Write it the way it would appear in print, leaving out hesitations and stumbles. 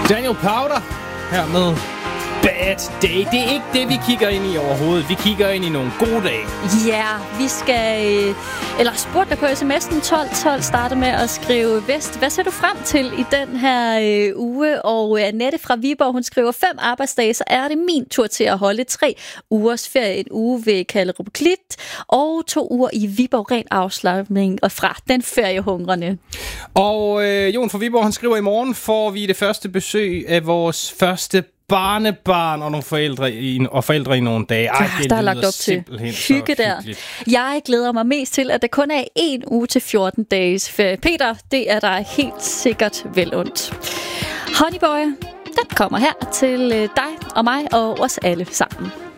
Daniel Powter her med Bad Day. Det er ikke det, vi kigger ind i overhovedet. Vi kigger ind i nogle gode dage. Ja, vi skal... Eller spurgte dig på sms'en 1212 starte med at skrive Vest. Hvad ser du frem til i den her uge? Og Annette fra Viborg, hun skriver 5 arbejdsdage, så er det min tur til at holde 3 ugers ferie. En uge ved Kallerup Klit og 2 uger i Viborg, ren afslapning og fra den feriehungrende. Og Jon fra Viborg, han skriver, i morgen får vi det første besøg af vores første barnebarn og nogle forældre i nogle dage. Ej, det der er lagt op til hygge der. Jeg glæder mig mest til, at det kun er 1 uge til 14 dages ferie. Peter, det er der helt sikkert vel ondt. Honeyboy, den kommer her til dig og mig og os alle sammen.